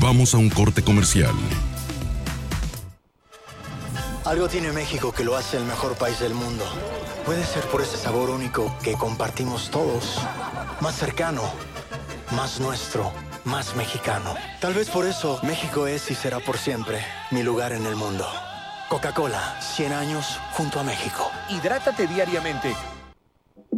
Vamos a un corte comercial. Algo tiene México que lo hace el mejor país del mundo. Puede ser por ese sabor único que compartimos todos. Más cercano, más nuestro, más mexicano. Tal vez por eso México es y será por siempre mi lugar en el mundo. Coca-Cola, 100 años junto a México. Hidrátate diariamente